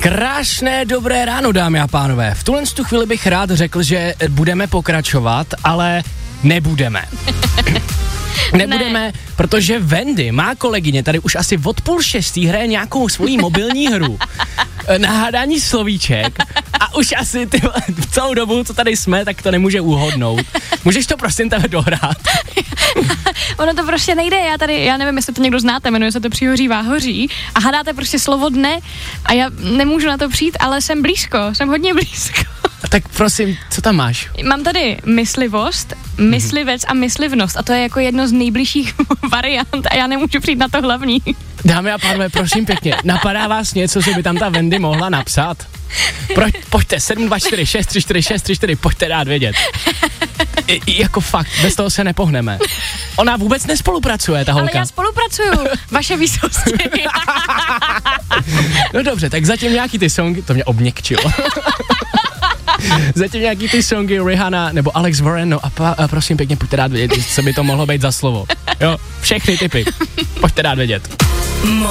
Krásné dobré ráno, dámy a pánové. V tuhle chvíli bych rád řekl, že budeme pokračovat, ale nebudeme. Nebudeme, protože Wendy, má kolegyně, tady už asi od 5:30 hraje nějakou svoji mobilní hru na hádání slovíček a už asi celou dobu, co tady jsme, tak to nemůže uhodnout. Můžeš to prosím tebe dohrát? Ono to prostě nejde, já nevím, jestli to někdo znáte, jmenuje se to Příhoří Váhoří a hádáte prostě slovo dne a já nemůžu na to přijít, ale jsem blízko, jsem hodně blízko. Tak prosím, co tam máš? Mám tady myslivost, myslivec a myslivnost a to je jako jedno z nejbližších variant a já nemůžu přijít na to hlavní. Dámy a pánové, prosím pěkně, napadá vás něco, co by tam ta Wendy mohla napsat? Pojďte, 724634634, pojďte dát vědět. Jako fakt, bez toho se nepohneme. Ona vůbec nespolupracuje, ta holka. Ale já spolupracuju, vaše výsosti. No dobře, tak zatím nějaký ty songy, to mě obněkčilo. Zatím nějaký ty songy Rihanna nebo Alex Warren, no a prosím pěkně, pojďte dát vědět, co by to mohlo být za slovo. Jo, všechny typy, pojďte dát vědět.